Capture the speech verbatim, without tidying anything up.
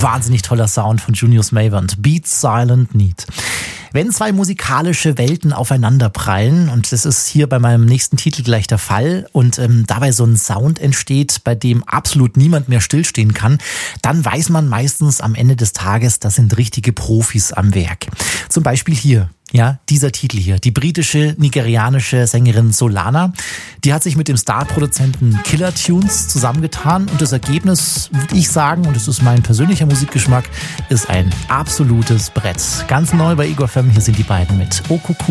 Wahnsinnig toller Sound von Junius Mavent. Beat Silent Need. Wenn zwei musikalische Welten aufeinander prallen, und das ist hier bei meinem nächsten Titel gleich der Fall, und ähm, dabei so ein Sound entsteht, bei dem absolut niemand mehr stillstehen kann, dann weiß man meistens am Ende des Tages, das sind richtige Profis am Werk. Zum Beispiel hier. Ja, dieser Titel hier. Die britische, nigerianische Sängerin Solana, die hat sich mit dem Star-Produzenten Killer Tunes zusammengetan und das Ergebnis, würde ich sagen, und das ist mein persönlicher Musikgeschmack, ist ein absolutes Brett. Ganz neu bei Ego F M, hier sind die beiden mit Okuku.